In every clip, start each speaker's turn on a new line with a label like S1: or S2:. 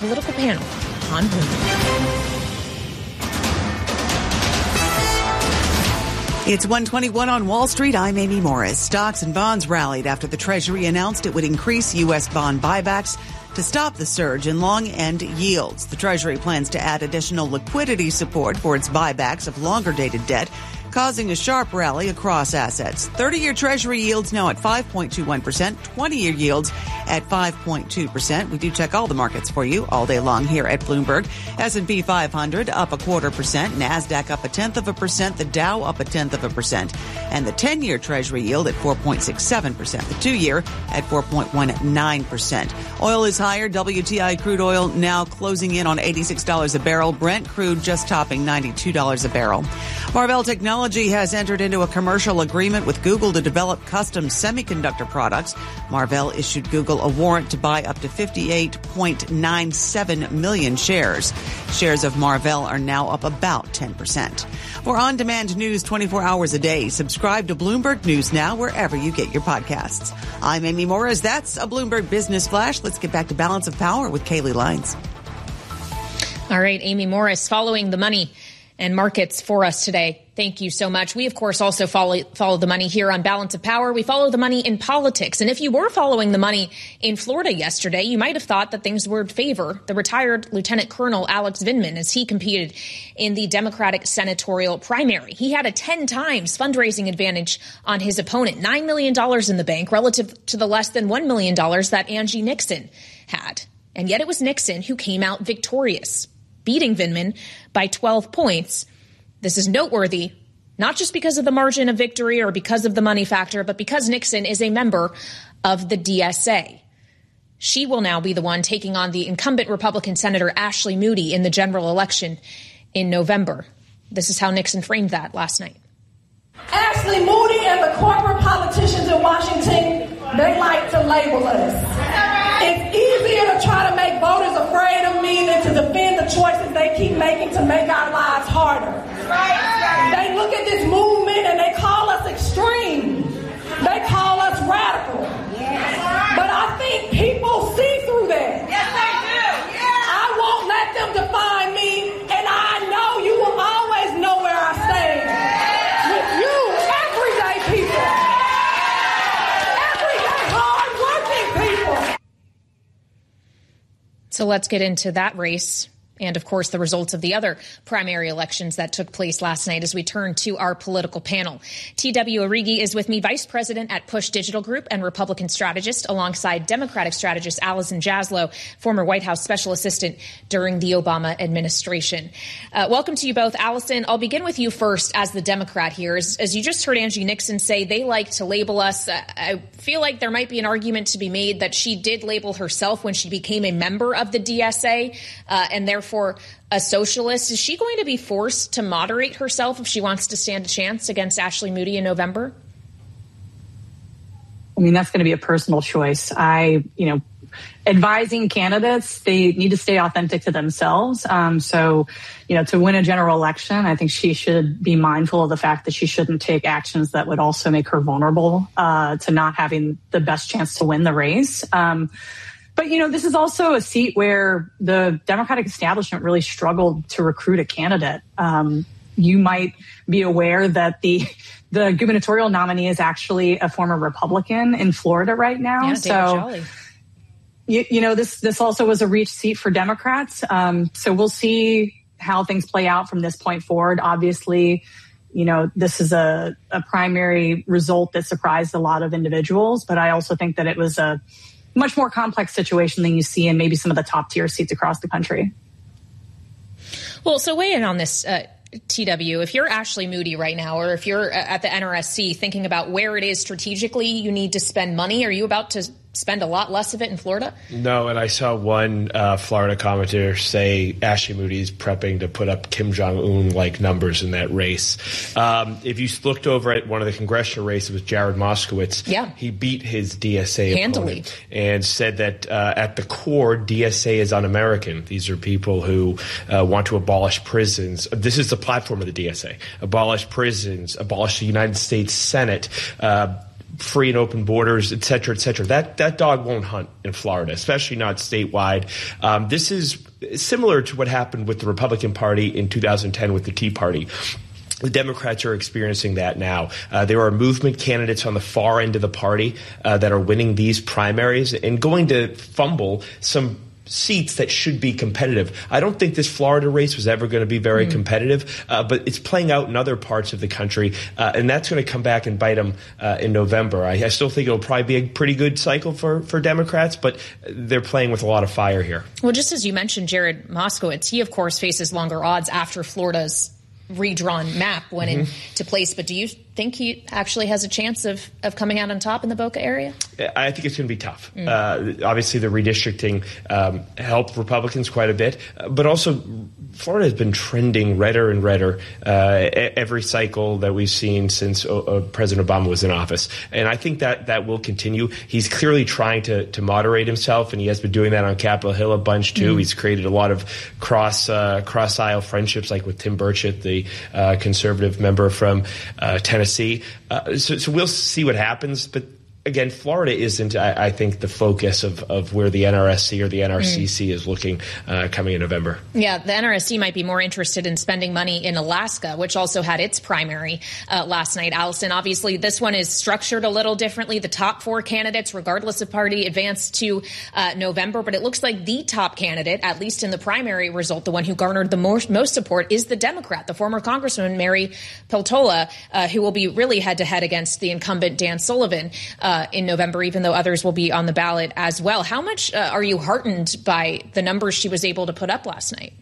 S1: Political Panel on Bloomberg.
S2: It's 1:21 on Wall Street. I'm Amy Morris. Stocks and bonds rallied after the Treasury announced it would increase U.S. bond buybacks to stop the surge in long-end yields. The Treasury plans to add additional liquidity support for its buybacks of longer-dated debt, causing a sharp rally across assets. 30-year Treasury yields now at 5.21%, 20-year yields at 5.2%. We do check all the markets for you all day long here at Bloomberg. S&P 500 up 0.25%, NASDAQ up 0.1%, the Dow up 0.1%, and the 10-year Treasury yield at 4.67%, the 2-year at 4.19%. Oil is higher. WTI crude oil now closing in on $86 a barrel. Brent crude just topping $92 a barrel. Marvell Technology has entered into a commercial agreement with Google to develop custom semiconductor products. Marvell issued Google a warrant to buy up to 58.97 million shares. Shares of Marvell are now up about 10%. For on-demand news 24 hours a day, subscribe to Bloomberg News Now wherever you get your podcasts. I'm Amy Morris. That's a Bloomberg Business Flash. Let's get back to Balance of Power with Kaylee Lines.
S1: All right, Amy Morris, following the money and markets for us today. Thank you so much. We, of course, also follow the money here on Balance of Power. We follow the money in politics. And if you were following the money in Florida yesterday, you might have thought that things would favor the retired Lieutenant Colonel Alex Vindman as he competed in the Democratic senatorial primary. He had a 10 times fundraising advantage on his opponent, $9 million in the bank relative to the less than $1 million that Angie Nixon had. And yet it was Nixon who came out victorious, beating Vindman by 12 points. This is noteworthy, not just because of the margin of victory or because of the money factor, but because Nixon is a member of the DSA. She will now be the one taking on the incumbent Republican Senator Ashley Moody in the general election in November. This is how Nixon framed that last night.
S3: Ashley Moody and the corporate politicians in Washington, they like to label us. It's easier to try to make voters afraid of me than to defend the choices they keep making to make our lives harder. They look at this movement and they call us extreme. They call us radical. But I think people see through that.
S4: Yes, they do.
S3: I won't let them define me, and I know you will always know where I stand. With you, everyday people. Everyday hard-working people.
S1: So let's get into that race and, of course, the results of the other primary elections that took place last night as we turn to our political panel. T.W. Arrighi is with me, Vice President at Push Digital Group and Republican strategist, alongside Democratic strategist Allison Jaslow, former White House Special Assistant during the Obama administration. Welcome to you both. Allison, I'll begin with you first as the Democrat here. As you just heard Angie Nixon say, they like to label us. I feel like there might be an argument to be made that she did label herself when she became a member of the DSA and therefore a socialist. Is she going to be forced to moderate herself if she wants to stand a chance against Ashley Moody in November?
S5: I mean, that's going to be a personal choice. Advising candidates, they need to stay authentic to themselves. To win a general election, I think she should be mindful of the fact that she shouldn't take actions that would also make her vulnerable to not having the best chance to win the race. But, this is also a seat where the Democratic establishment really struggled to recruit a candidate. You might be aware that the gubernatorial nominee is actually a former Republican in Florida right now.
S1: Yeah, David Jolly.
S5: This also was a reach seat for Democrats. So we'll see how things play out from this point forward. Obviously, this is a primary result that surprised a lot of individuals. But I also think that it was a much more complex situation than you see in maybe some of the top tier seats across the country.
S1: Well, so weigh in on this, TW. If you're Ashley Moody right now, or if you're at the NRSC thinking about where it is strategically you need to spend money, are you about to spend a lot less of it in Florida?
S6: No, and I saw one Florida commentator say Ashley Moody's prepping to put up Kim Jong-un-like numbers in that race. If you looked over at one of the congressional races with Jared Moskowitz, he beat his DSA
S1: handily
S6: opponent and said that at the core, DSA is un-American. These are people who want to abolish prisons. This is the platform of the DSA. Abolish prisons, abolish the United States Senate, free and open borders, et cetera, et cetera. That dog won't hunt in Florida, especially not statewide. This is similar to what happened with the Republican Party in 2010 with the Tea Party. The Democrats are experiencing that now. There are movement candidates on the far end of the party that are winning these primaries and going to fumble some seats that should be competitive. I don't think this Florida race was ever going to be very competitive, but it's playing out in other parts of the country, and that's going to come back and bite them in November. I still think it'll probably be a pretty good cycle for Democrats, but they're playing with a lot of fire here.
S1: Well, just as you mentioned, Jared Moskowitz, he, of course, faces longer odds after Florida's redrawn map went into place. But do you think he actually has a chance of coming out on top in the Boca area?
S6: I think it's going to be tough. Obviously, the redistricting helped Republicans quite a bit, but also Florida has been trending redder and redder every cycle that we've seen since President Obama was in office. And I think that will continue. He's clearly trying to moderate himself, and he has been doing that on Capitol Hill a bunch, too. He's created a lot of cross-aisle friendships, like with Tim Burchett, the conservative member from Tennessee. So we'll see what happens. But again, Florida isn't, I think, the focus of where the NRSC or the NRCC is looking coming in November.
S1: Yeah, the NRSC might be more interested in spending money in Alaska, which also had its primary last night. Allison, obviously, this one is structured a little differently. The top 4 candidates, regardless of party, advanced to November. But it looks like the top candidate, at least in the primary result, the one who garnered the most support, is the Democrat, the former Congresswoman Mary Peltola, who will be really head-to-head against the incumbent Dan Sullivan in November, even though others will be on the ballot as well. How much are you heartened by the numbers she was able to put up last night?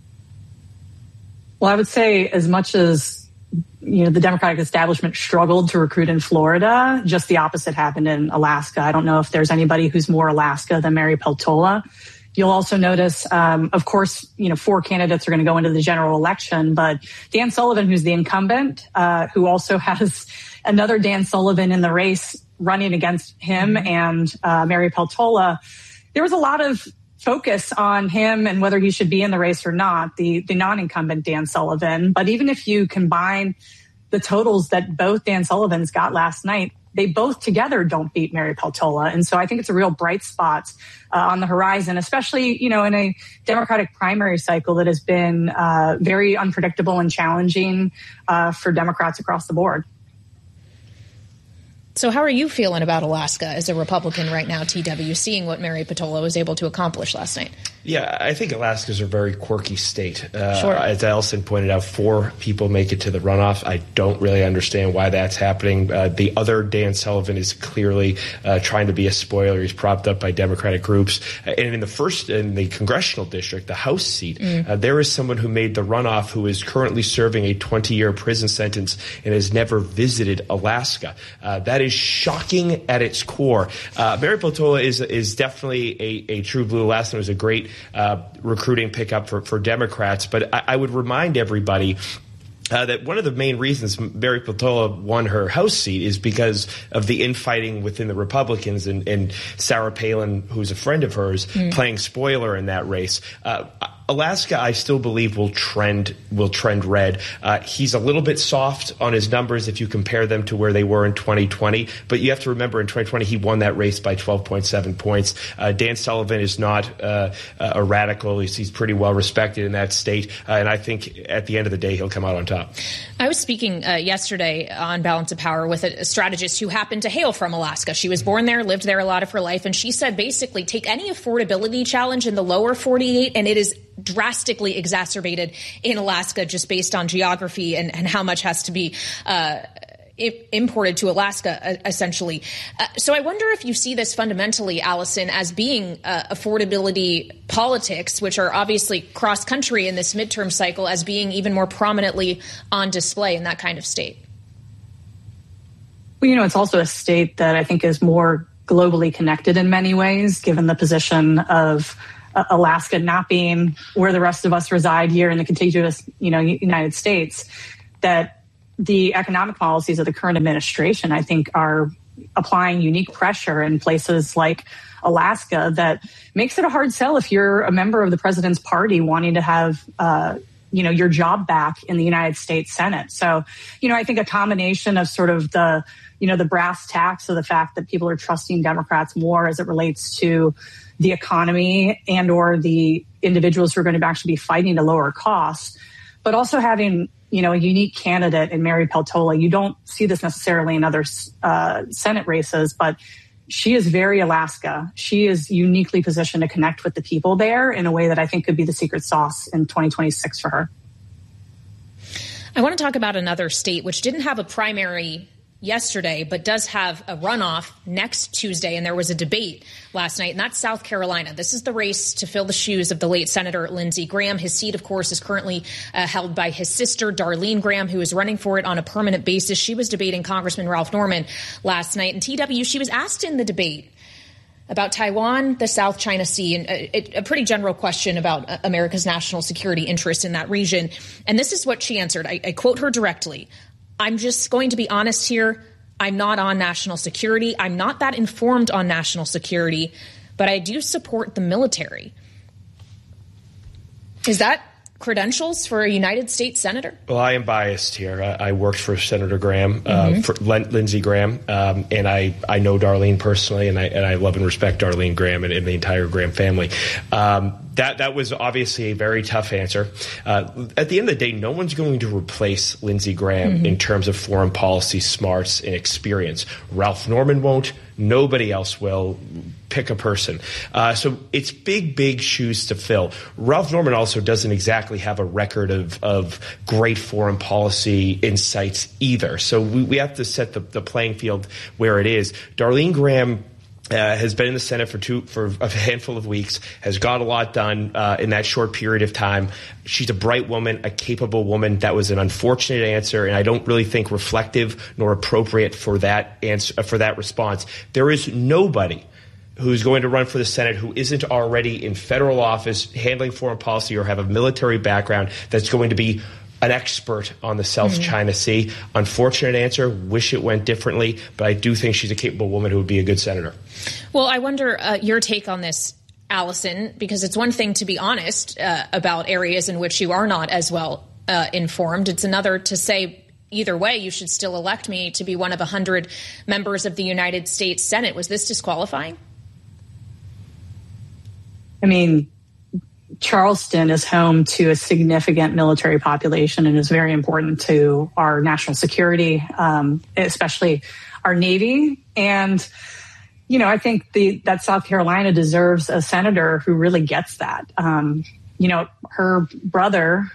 S5: Well, I would say as much as the Democratic establishment struggled to recruit in Florida, just the opposite happened in Alaska. I don't know if there's anybody who's more Alaska than Mary Peltola. You'll also notice, of course, 4 candidates are going to go into the general election, but Dan Sullivan, who's the incumbent, who also has another Dan Sullivan in the race running against him and Mary Peltola, there was a lot of focus on him and whether he should be in the race or not, the non-incumbent Dan Sullivan. But even if you combine the totals that both Dan Sullivans got last night, they both together don't beat Mary Peltola. And so I think it's a real bright spot on the horizon, especially, in a Democratic primary cycle that has been very unpredictable and challenging for Democrats across the board.
S1: So how are you feeling about Alaska as a Republican right now, TW, seeing what Mary Peltola was able to accomplish last night?
S6: Yeah, I think Alaska's a very quirky state.
S1: Sure.
S6: As Allison pointed out, 4 people make it to the runoff. I don't really understand why that's happening. The other Dan Sullivan is clearly trying to be a spoiler. He's propped up by Democratic groups. And in the congressional district, the House seat, there is someone who made the runoff who is currently serving a 20-year prison sentence and has never visited Alaska. That is shocking at its core. Mary Peltola is definitely a true blue. Last night was a great recruiting pickup for Democrats. But I would remind everybody that one of the main reasons Mary Peltola won her House seat is because of the infighting within the Republicans and Sarah Palin, who's a friend of hers, playing spoiler in that race. Alaska, I still believe, will trend red. He's a little bit soft on his numbers if you compare them to where they were in 2020. But you have to remember, in 2020, he won that race by 12.7 points. Dan Sullivan is not a radical. He's pretty well respected in that state. And I think at the end of the day, he'll come out on top.
S1: I was speaking yesterday on Balance of Power with a strategist who happened to hail from Alaska. She was born there, lived there a lot of her life. And she said, basically, take any affordability challenge in the lower 48, and it is drastically exacerbated in Alaska just based on geography and how much has to be imported to Alaska, essentially. So I wonder if you see this fundamentally, Allison, as being affordability politics, which are obviously cross-country in this midterm cycle, as being even more prominently on display in that kind of state.
S5: Well, it's also a state that I think is more globally connected in many ways, given the position of Alaska not being where the rest of us reside here in the contiguous, United States, that the economic policies of the current administration, I think, are applying unique pressure in places like Alaska that makes it a hard sell if you're a member of the president's party wanting to have, your job back in the United States Senate. So, I think a combination of sort of the the brass tacks of the fact that people are trusting Democrats more as it relates to the economy and or the individuals who are going to actually be fighting to lower costs, but also having, a unique candidate in Mary Peltola. You don't see this necessarily in other Senate races, but she is very Alaska. She is uniquely positioned to connect with the people there in a way that I think could be the secret sauce in 2026 for her.
S1: I want to talk about another state which didn't have a primary yesterday, but does have a runoff next Tuesday. And there was a debate last night, and that's South Carolina. This is the race to fill the shoes of the late Senator Lindsey Graham. His seat, of course, is currently held by his sister, Darlene Graham, who is running for it on a permanent basis. She was debating Congressman Ralph Norman last night. And TW, she was asked in the debate about Taiwan, the South China Sea, and a pretty general question about America's national security interest in that region. And this is what she answered. I quote her directly. "I'm just going to be honest here. I'm not on national security. I'm not that informed on national security, but I do support the military." Is that credentials for a United States senator?
S6: Well, I am biased here. I worked for Senator Graham, for Lindsey Graham, and I know Darlene personally, and I love and respect Darlene Graham and the entire Graham family. That was obviously a very tough answer. At the end of the day, no one's going to replace Lindsey Graham in terms of foreign policy smarts and experience. Ralph Norman won't. Nobody else will. Pick a person. So it's big shoes to fill. Ralph Norman also doesn't exactly have a record of great foreign policy insights either. So we have to set the playing field where it is. Darlene Graham has been in the Senate for a handful of weeks, has got a lot done in that short period of time. She's a bright woman, a capable woman. That was an unfortunate answer, and I don't really think reflective nor appropriate for that answer, for that response. There is nobody who's going to run for the Senate who isn't already in federal office handling foreign policy or have a military background that's going to be an expert on the South China Sea. Unfortunate answer. Wish it went differently, but I do think she's a capable woman who would be a good senator.
S1: Well, I wonder your take on this, Allison, because it's one thing to be honest about areas in which you are not as well informed. It's another to say, either way, you should still elect me to be one of 100 members of the United States Senate. Was this disqualifying?
S5: I mean, Charleston is home to a significant military population and is very important to our national security, especially our Navy. And, I think that South Carolina deserves a senator who really gets that. Her brother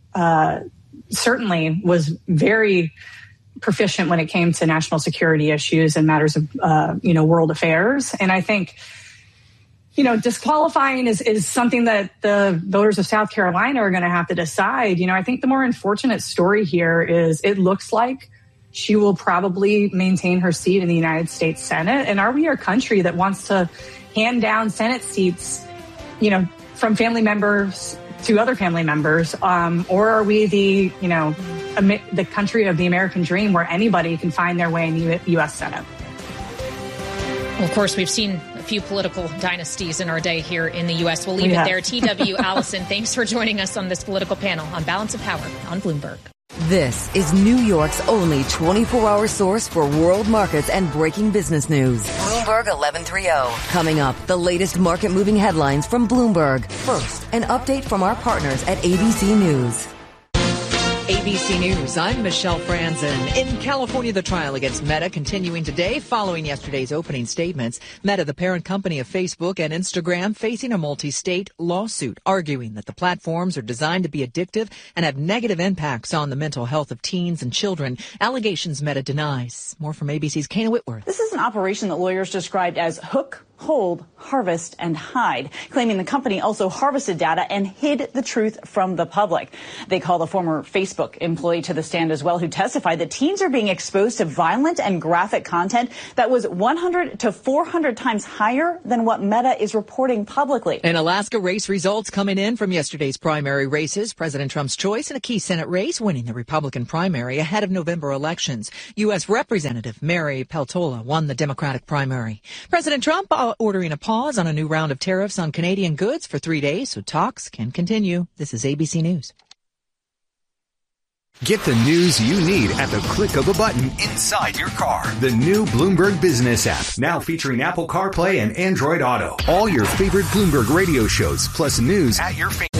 S5: certainly was very proficient when it came to national security issues and matters of, world affairs. And I think disqualifying is something that the voters of South Carolina are going to have to decide. I think the more unfortunate story here is it looks like she will probably maintain her seat in the United States Senate. And are we a country that wants to hand down Senate seats, from family members to other family members? Or are we the country of the American dream where anybody can find their way in the U.S. Senate?
S1: Well, of course, we've seen a few political dynasties in our day here in the U.S. We'll leave it there. TW, Allison, thanks for joining us on this political panel on Balance of Power on Bloomberg.
S4: This is New York's only 24-hour source for world markets and breaking business news. Bloomberg 1130. Coming up, the latest market-moving headlines from Bloomberg. First, an update from our partners at ABC News.
S7: ABC News, I'm Michelle Franzen. In California, the trial against Meta continuing today following yesterday's opening statements. Meta, the parent company of Facebook and Instagram, facing a multi-state lawsuit arguing that the platforms are designed to be addictive and have negative impacts on the mental health of teens and children. Allegations Meta denies. More from ABC's Kana Whitworth.
S8: This is an operation that lawyers described as hook, hold, harvest, and hide, claiming the company also harvested data and hid the truth from the public. They call the former Facebook employee to the stand as well, who testified that teens are being exposed to violent and graphic content that was 100 to 400 times higher than what Meta is reporting publicly.
S7: And Alaska race results coming in from yesterday's primary races. President Trump's choice in a key Senate race, winning the Republican primary ahead of November elections. U.S. Representative Mary Peltola won the Democratic primary. President Trump ordering a pause on a new round of tariffs on Canadian goods for 3 days so talks can continue. This is ABC News.
S9: Get the news you need at the click of a button inside your car. The new Bloomberg Business app, now featuring Apple CarPlay and Android Auto. All your favorite Bloomberg radio shows, plus news at your fingertips.